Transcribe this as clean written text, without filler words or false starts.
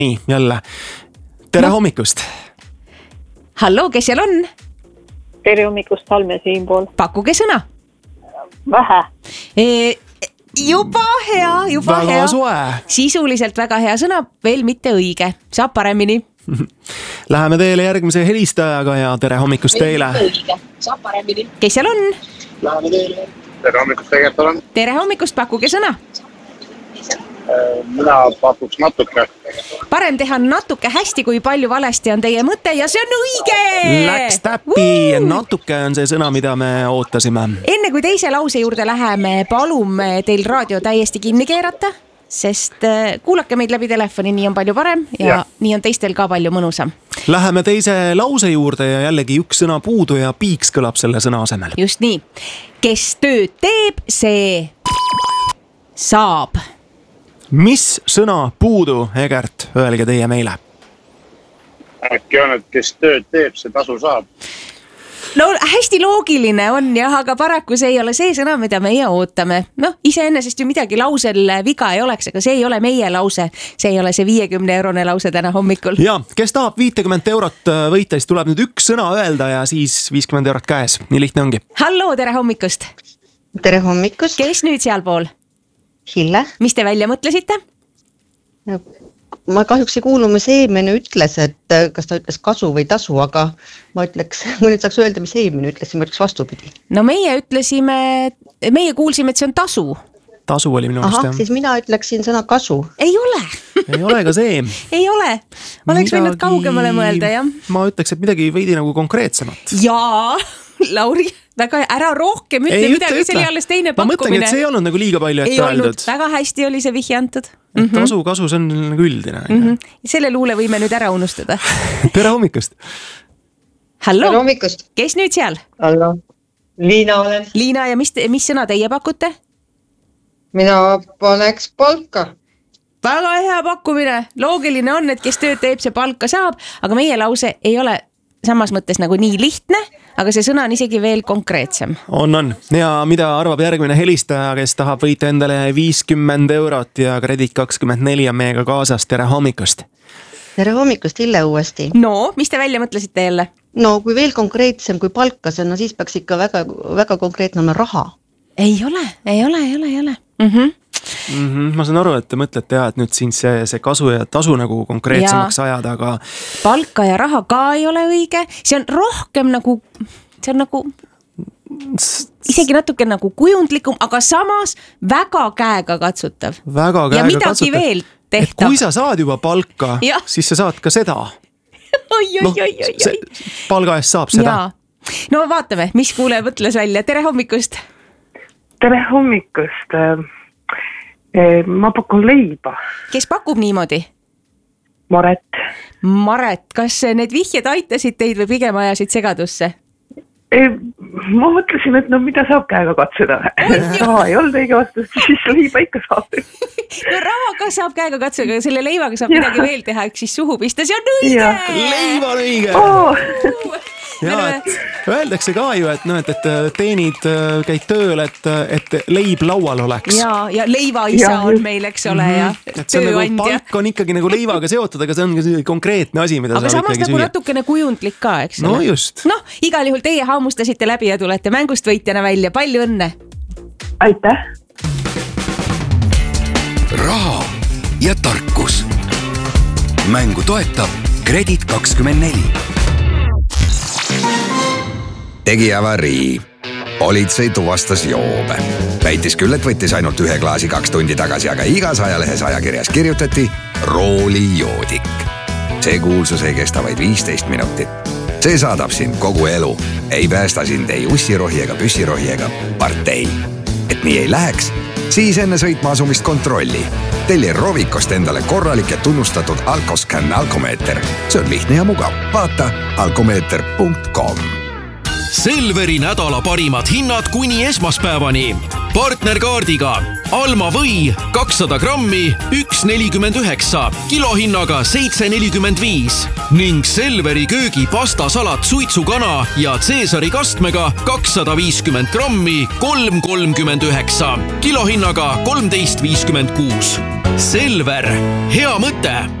Nii, jälle. Tere hommikust. Hallo, kes seal on? Tere hommikust, Halme siinpool. Pakkuge sõna. Vähe. Juba hea. Väga soe. Sisuliselt väga hea sõna, veel mitte õige. Saab paremini. Läheme teile järgmise helistajaga ja tere hommikust teile. Saab paremini. Kes seal on? Läheme teile. Tere hommikust tegelikult olen. Tere hommikust, pakkuge sõna. Mina pakuks natuke. Parem teha natuke hästi, kui palju valesti on teie mõte ja see on õige! Läks täppi, natuke on see sõna, mida me ootasime. Enne kui teise lause juurde läheme, palume teil raadio täiesti kinni keerata, sest kuulake meid läbi telefoni, nii on palju parem ja nii on teistel ka palju mõnusam. Läheme teise lause juurde ja jällegi üks sõna puudu ja piiks kõlab selle sõna asemel. Just nii. Kes tööd teeb, see saab. Mis sõna puudu, Egert, öelge teie meile? Äkki on, et kes tööd teeb, see tasu saab. No hästi loogiline on jah, aga paraku see ei ole see sõna, mida meie ootame. Iseenesest ju midagi lausel viga ei oleks, aga see ei ole meie lause. See ei ole see 50-eurone lause täna hommikul. Ja, kes tahab 50 eurot võita, siis tuleb nüüd üks sõna öelda ja siis 50 eurot käes. Nii lihtne ongi. Hallo, tere hommikust. Tere hommikust. Kes nüüd sealpool? Hille. Mis te välja mõtlesite? Ma kahjuks ei kuulnud, mis eelmine ütles, et kas ta ütles kasu või tasu, aga ma ütleks, kui nüüd saaks öelda, mis eelmine ütles, ma ütleks vastupidi. No meie kuulsime, et see on tasu. Tasu oli minu arust, jah. Siis mina ütleksin sõna kasu. Ei ole. Ei ole ka see. Ei ole. Oleks võinud kaugemale mõelda, jah. Ma ütleks, et midagi veidi nagu konkreetsemat. Jaa, Lauri, väga ära rohkem ütle midagi, see oli alles teine pakkumine. Ma mõtlengi, et see ei olnud nagu liiga palju ette öeldud. Väga hästi oli see vihje antud. Kasu, see on nagu üldine. Selle luule võime nüüd ära unustada. Tere hommikust. Hallo. Tere hommikust. Kes nüüd seal? Hallo. Liina olen. Liina, ja mis sõna teie pakute? Mina paneks palka. Väga hea pakkumine. Loogiline on, et kes tööd teeb, see palka saab, aga meie lause ei ole samas mõttes nagu nii lihtne, aga see sõna on isegi veel konkreetsem. On. Ja mida arvab järgmine helistaja, kes tahab võita endale 50 eurot ja Kredit 24 on meiega kaasas. Tere hommikust. Tere hommikust, Hille uuesti. No, mis te välja mõtlesite jälle? No, kui veel konkreetsem kui palka, no siis peaks ikka väga, väga konkreetne olema raha. Ei ole. Ma saan aru, et te mõtlete et nüüd siin see kasu ja tasu nagu konkreetsemaks ajada, aga palka ja raha ka ei ole õige. See on rohkem nagu isegi natuke nagu kujundlikum, aga samas väga käega katsutav. Ja midagi veel tehtav. Kui sa saad juba palka, siis sa saad ka seda. Palga eest saab seda. No vaatame, mis kuule mõtles välja. Tere hommikust. Tere hommikust. Ma pakun leiba. Kes pakub niimoodi? Maret, kas need vihjed aitasid teid või pigem ajasid segadusse? Ma mõtlesin, et mida saab käega katseda. Raha ei olnud õige vastus, siis leiba ikka saab. No raha ka saab käega katseda, aga selle leivaga saab midagi veel teha, eks siis suhu pista. See on õige! Leiva on õige! Öeldakse ka ju, et teenid, käid tööl, et leib laual oleks. Ja leiva isa on meil, eks ole, ja tööandja. Palk on ikkagi nagu leivaga seotud, aga see on ka konkreetne asi, mida aga saab samas nagu natukene kujundlik ka, eks ole. No just. Igal juhul teie haamustasite läbi ja tulete mängust võitjana välja. Palju õnne! Aitäh! Raha ja tarkus. Mängu toetab Kredit 24. Tegi avarii. Politsei tuvastas joobe. Väitis küll, et võttis ainult 1 klaasi 2 tundi tagasi, aga igas ajalehes ajakirjas kirjutati roolijoodik. See kuulsus ei kesta vaid 15 minutit. See saadab sind kogu elu. Ei päästa sind ei ussirohi ega püssirohi ega partei. Et nii ei läheks, siis enne sõitma asumist kontrolli. Telli Rovikost endale korralik ja tunnustatud Alkoscan alkomeeter. See on lihtne ja mugav. Vaata alkomeeter.com. Selveri nädala parimad hinnad kuni esmaspäevani. Partnerkaardiga Alma või 200 grammi 1,49, kilohinnaga 7,45 ning Selveri köögi pastasalat suitsukana ja Caesari kastmega 250 grammi 3,39, kilohinnaga 13,56. Selver, hea mõte!